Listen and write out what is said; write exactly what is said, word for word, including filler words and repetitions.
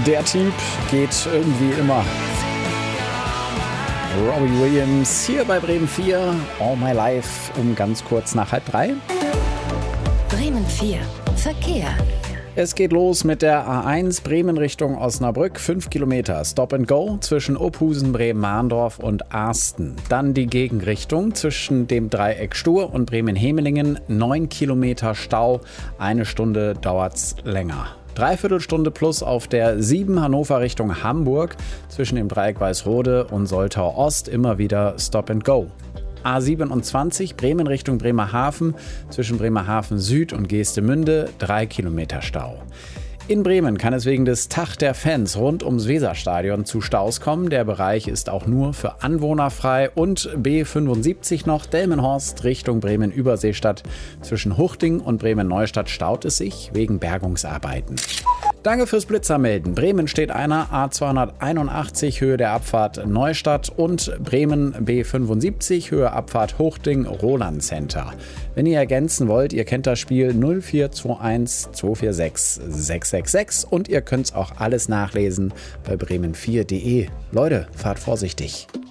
Der Typ geht irgendwie immer. Robbie Williams hier bei Bremen vier, All My Life, um ganz kurz nach halb drei. Bremen vier, Verkehr. Es geht los mit der A eins Bremen Richtung Osnabrück, fünf Kilometer Stop and Go zwischen Ophusen, Bremen-Mahndorf und Arsten. Dann die Gegenrichtung zwischen dem Dreieck Stur und Bremen-Hemelingen, neun Kilometer Stau, eine Stunde dauert's länger. Dreiviertelstunde plus auf der sieben Hannover Richtung Hamburg zwischen dem Dreieck Weißrode und Soltau Ost immer wieder Stop and Go. A siebenundzwanzig Bremen Richtung Bremerhaven zwischen Bremerhaven Süd und Geestemünde, drei Kilometer Stau. In Bremen kann es wegen des Tag der Fans rund ums Weserstadion zu Staus kommen. Der Bereich ist auch nur für Anwohner frei. Und B fünfundsiebzig noch Delmenhorst Richtung Bremen-Überseestadt. Zwischen Huchting und Bremen-Neustadt staut es sich wegen Bergungsarbeiten. Danke fürs Blitzermelden. Bremen steht einer, A zweihunderteinundachtzig Höhe der Abfahrt Neustadt und Bremen B fünfundsiebzig Höhe Abfahrt Huchting Roland Center. Wenn ihr ergänzen wollt, ihr kennt das Spiel null vier zwei eins zwei vier sechs sechs sechs sechs und ihr könnt auch alles nachlesen bei bremen vier punkt de. Leute, fahrt vorsichtig.